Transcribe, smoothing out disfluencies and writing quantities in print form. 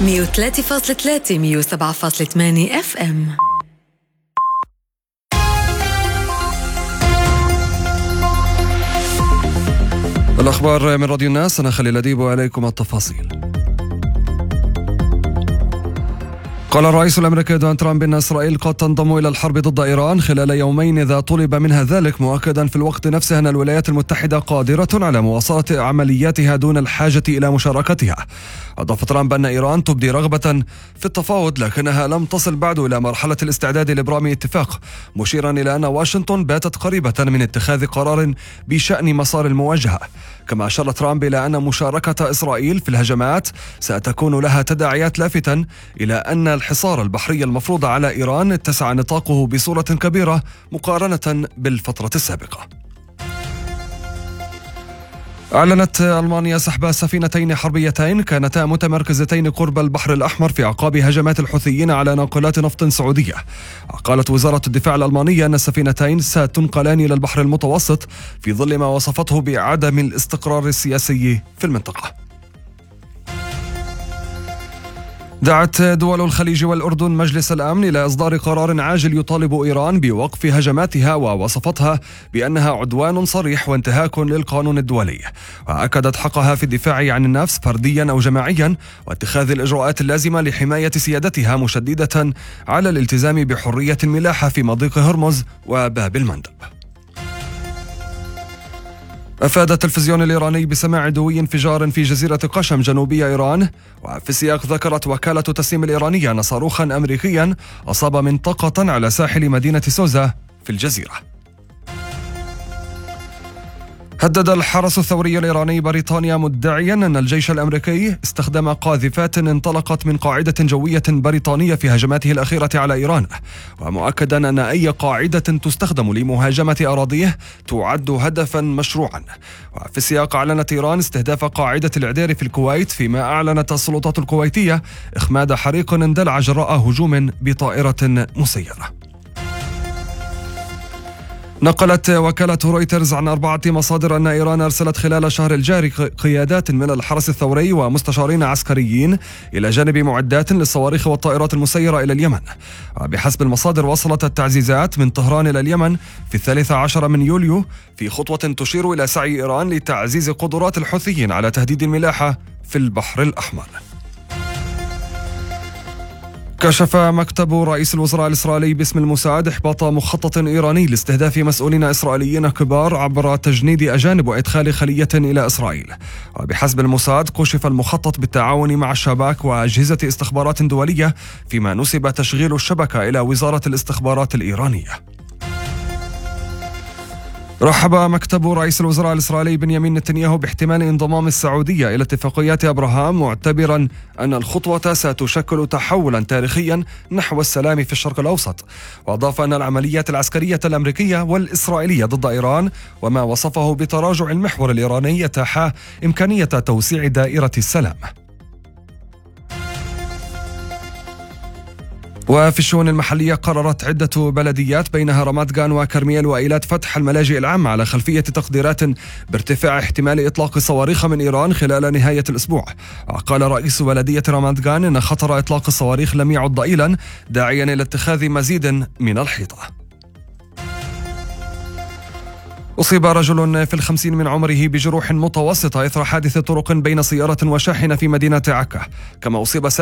103.3 107.8 FM. الأخبار من راديو الناس، أنا خليل أديب وعليكم التفاصيل. قال الرئيس الأمريكي دونالد ترامب إن إسرائيل قد تنضم إلى الحرب ضد إيران خلال يومين إذا طلب منها ذلك، مؤكدا في الوقت نفسه أن الولايات المتحدة قادرة على مواصلة عملياتها دون الحاجة إلى مشاركتها. أضاف ترامب أن إيران تبدي رغبة في التفاوض لكنها لم تصل بعد إلى مرحلة الاستعداد لإبرام اتفاق، مشيرا إلى أن واشنطن باتت قريبة من اتخاذ قرار بشأن مسار المواجهة. كما أشار ترامب إلى أن مشاركة إسرائيل في الهجمات ستكون لها تداعيات، لافتاً إلى أن الحصار البحري المفروض على إيران اتسع نطاقه بصورة كبيرة مقارنة بالفترة السابقة. أعلنت ألمانيا سحب سفينتين حربيتين كانتا متمركزتين قرب البحر الأحمر في أعقاب هجمات الحوثيين على ناقلات نفط سعودية. قالت وزارة الدفاع الألمانية أن السفينتين ستنقلان إلى البحر المتوسط في ظل ما وصفته بعدم الاستقرار السياسي في المنطقة. دعت دول الخليج والأردن مجلس الأمن إلى إصدار قرار عاجل يطالب إيران بوقف هجماتها، ووصفتها بأنها عدوان صريح وانتهاك للقانون الدولي، وأكدت حقها في الدفاع عن النفس فرديا أو جماعيا واتخاذ الإجراءات اللازمة لحماية سيادتها، مشددة على الالتزام بحرية الملاحة في مضيق هرمز وباب المندب. أفاد التلفزيون الإيراني بسماع دوي انفجار في جزيرة قشم جنوبي إيران، وفي السياق ذكرت وكالة تسنيم الإيرانية أن صاروخا أمريكيا أصاب منطقة على ساحل مدينة سوزة في الجزيرة. هدد الحرس الثوري الإيراني بريطانيا مدعيا أن الجيش الأمريكي استخدم قاذفات انطلقت من قاعدة جوية بريطانية في هجماته الأخيرة على إيران، ومؤكدا أن أي قاعدة تستخدم لمهاجمة أراضيه تعد هدفا مشروعا. وفي السياق أعلنت إيران استهداف قاعدة العدير في الكويت، فيما أعلنت السلطات الكويتية إخماد حريق اندلع جراء هجوم بطائرة مسيرة. نقلت وكالة رويترز عن 4 مصادر أن إيران أرسلت خلال الشهر الجاري قيادات من الحرس الثوري ومستشارين عسكريين إلى جانب معدات للصواريخ والطائرات المسيرة إلى اليمن. وبحسب المصادر وصلت التعزيزات من طهران إلى اليمن في 13 من يوليو في خطوة تشير إلى سعي إيران لتعزيز قدرات الحوثيين على تهديد الملاحة في البحر الأحمر. كشف مكتب رئيس الوزراء الإسرائيلي باسم الموساد إحباط مخطط إيراني لاستهداف مسؤولين إسرائيليين كبار عبر تجنيد أجانب وإدخال خلية إلى إسرائيل. وبحسب الموساد كشف المخطط بالتعاون مع الشباك وأجهزة استخبارات دولية، فيما نسب تشغيل الشبكة إلى وزارة الاستخبارات الإيرانية. رحب مكتب رئيس الوزراء الإسرائيلي بنيامين نتنياهو باحتمال انضمام السعودية إلى اتفاقيات أبراهام، معتبرا أن الخطوة ستشكل تحولا تاريخيا نحو السلام في الشرق الأوسط. وأضاف أن العمليات العسكرية الأمريكية والإسرائيلية ضد إيران وما وصفه بتراجع المحور الإيراني يتاح إمكانية توسيع دائرة السلام. وفي الشؤون المحلية قررت عدة بلديات بينها رامات جان وكرميل وإيلات فتح الملاجئ العامة على خلفية تقديرات بارتفاع احتمال إطلاق صواريخ من إيران خلال نهاية الأسبوع. قال رئيس بلدية رامات جان إن خطر إطلاق الصواريخ لم يعد ضئيلا، داعيا إلى اتخاذ مزيد من الحيطة. أصيب رجل في 50 من عمره بجروح متوسطة إثر حادث طرق بين سيارة وشاحنة في مدينة عكا، كما أصيب